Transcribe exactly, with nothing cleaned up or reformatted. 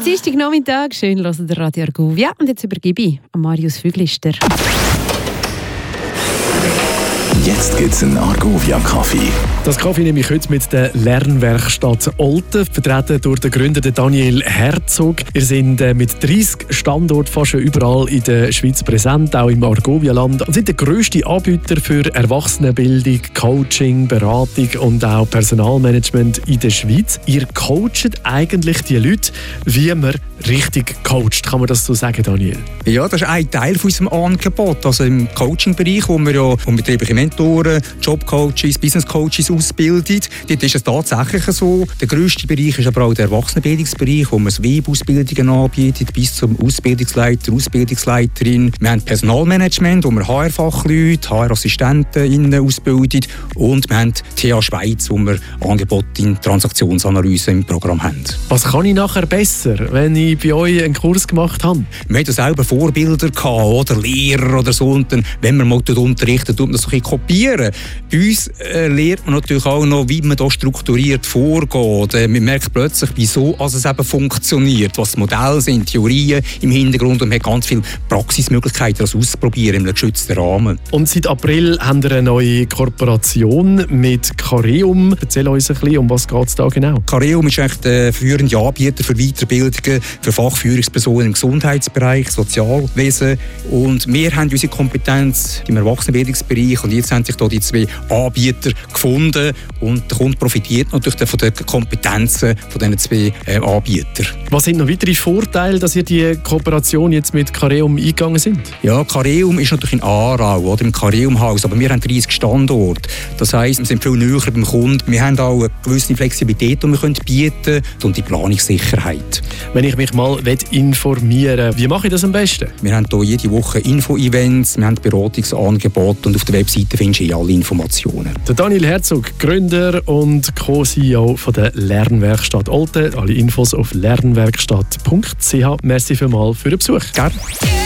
ist Dienstagnachmittag, schön hören der Radio Argovia. Und jetzt übergebe ich an Marius Füglister. Jetzt gibt's einen Argovia-Kaffee. Das Kaffee nehme ich heute mit der Lernwerkstatt Olten, vertreten durch den Gründer Daniel Herzog. Wir sind mit dreissig Standorten fast schon überall in der Schweiz präsent, auch im Argovia-Land, und sind der grösste Anbieter für Erwachsenenbildung, Coaching, Beratung und auch Personalmanagement in der Schweiz. Ihr coacht eigentlich die Leute, wie man richtig coacht. Kann man das so sagen, Daniel? Ja, das ist ein Teil von unserem Angebot. Also im Coaching-Bereich, wo wir ja betriebliche Mentoren, Jobcoaches, Business-Coaches ausbilden. Dort ist es tatsächlich so. Der grösste Bereich ist aber auch der Erwachsenenbildungsbereich, wo man Webausbildungen anbietet, bis zum Ausbildungsleiter, Ausbildungsleiterin. Wir haben Personalmanagement, wo wir H R-Fachleute, H R-Assistenten ausbilden. Und wir haben T H Schweiz, wo wir Angebote in Transaktionsanalyse im Programm haben. Was kann ich nachher besser, wenn ich bei euch einen Kurs gemacht habe? Wir hatten selber Vorbilder gehabt, oder Lehrer oder so. Und dann, wenn man mal unterrichtet, tut man das so ein bisschen kopieren. Bei uns äh, lernt man natürlich auch noch, wie man da strukturiert vorgeht. Äh, man merkt plötzlich, wieso also es eben funktioniert, was Modelle sind, Theorien im Hintergrund, und man hat ganz viele Praxismöglichkeiten, das auszuprobieren in einem geschützten Rahmen. Und seit April haben wir eine neue Kooperation mit Careum. Erzähl uns ein bisschen, um was geht es da genau? Careum ist eigentlich der führende Anbieter für Weiterbildungen für Fachführungspersonen im Gesundheitsbereich, Sozialwesen. Und wir haben unsere Kompetenz im Erwachsenenbildungsbereich, und jetzt haben sich da die zwei Anbieter gefunden, und der Kunde profitiert natürlich von den Kompetenzen von diesen zwei äh, Anbietern. Was sind noch weitere Vorteile, dass ihr die Kooperation jetzt mit Careum eingegangen sind? Ja, Careum ist natürlich in Aarau oder im Careum-Haus, aber wir haben dreissig Standorte. Das heisst, wir sind viel näher beim Kunden. Wir haben auch eine gewisse Flexibilität, die wir bieten können, und die Planungssicherheit. Wenn ich mich mal informieren will, wie mache ich das am besten? Wir haben hier jede Woche Info-Events, wir haben Beratungsangebote, und auf der Webseite findest du alle Informationen. Der Daniel Herzog, Gründer und Co-C E O von der Lernwerkstatt Olten. Alle Infos auf lernwerkstatt punkt c h. Merci vielmals für den Besuch. Gerne.